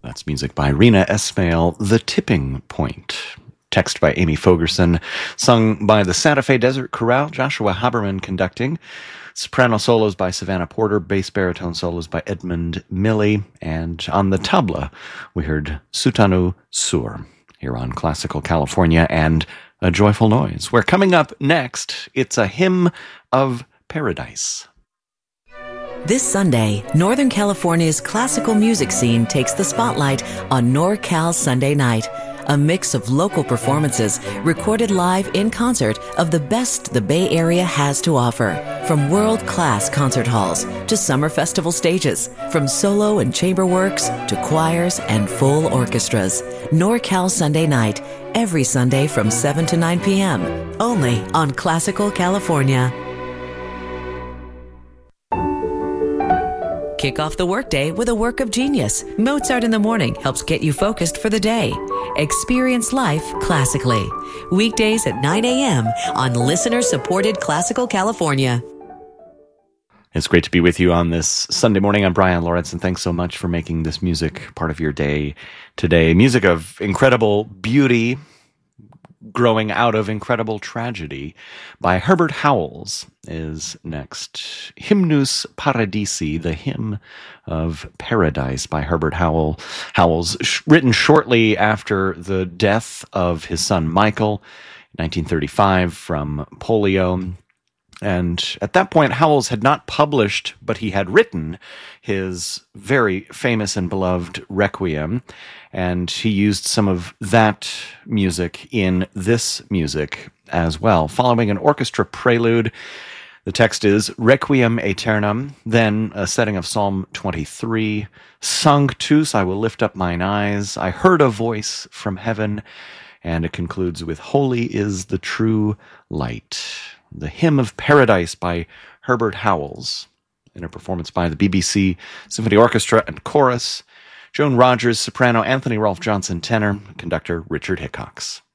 That's music by Rena Esmail, The Tipping Point. Text by Amy Fogerson, sung by the Santa Fe Desert Chorale, Joshua Haberman conducting. Soprano solos by Savannah Porter, bass baritone solos by Edmund Milley, and on the tabla we heard Sutanu Sur here on Classical California and A Joyful Noise, where coming up next, it's a hymn of paradise. This Sunday, Northern California's classical music scene takes the spotlight on NorCal Sunday Night, a mix of local performances recorded live in concert of the best the Bay Area has to offer. From world-class concert halls to summer festival stages, from solo and chamber works to choirs and full orchestras. NorCal Sunday Night, every Sunday from 7 to 9 p.m., only on Classical California. Kick off the workday with a work of genius. Mozart in the Morning helps get you focused for the day. Experience life classically. Weekdays at 9 a.m. on listener-supported Classical California. It's great to be with you on this Sunday morning. I'm Brian Lawrence, and thanks so much for making this music part of your day today. Music of incredible beauty, growing out of incredible tragedy, by Herbert Howells is next. Hymnus Paradisi, the Hymn of Paradise by Herbert Howells, written shortly after the death of his son Michael, 1935, from polio. And at that point, Howells had not published, but he had written his very famous and beloved Requiem, and he used some of that music in this music as well. Following an orchestra prelude, the text is Requiem Aeternam, then a setting of Psalm 23, Sanctus, I will lift up mine eyes, I heard a voice from heaven, and it concludes with Holy is the true light. The Hymn of Paradise by Herbert Howells, in a performance by the BBC Symphony Orchestra and Chorus, Joan Rogers, soprano, Anthony Rolfe Johnson, tenor, conductor Richard Hickox.